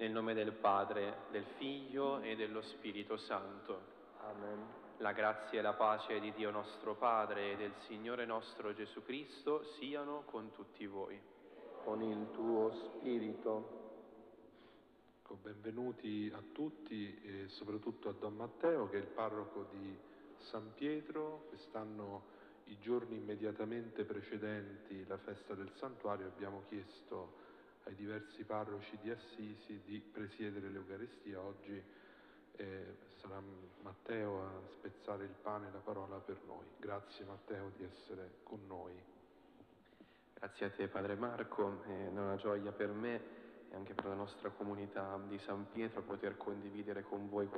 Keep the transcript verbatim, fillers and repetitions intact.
Nel nome del Padre, del Figlio e dello Spirito Santo. Amen. La grazia e la pace di Dio nostro Padre e del Signore nostro Gesù Cristo siano con tutti voi. Con il tuo spirito. Benvenuti a tutti e soprattutto a Don Matteo, che è il parroco di San Pietro. Quest'anno, i giorni immediatamente precedenti la festa del santuario, abbiamo chiesto ai diversi parroci di Assisi di presiedere l'Eucaristia. Oggi eh, sarà Matteo a spezzare il pane e la parola per noi. Grazie Matteo di essere con noi. Grazie a te Padre Marco, è una gioia per me e anche per la nostra comunità di San Pietro poter condividere con voi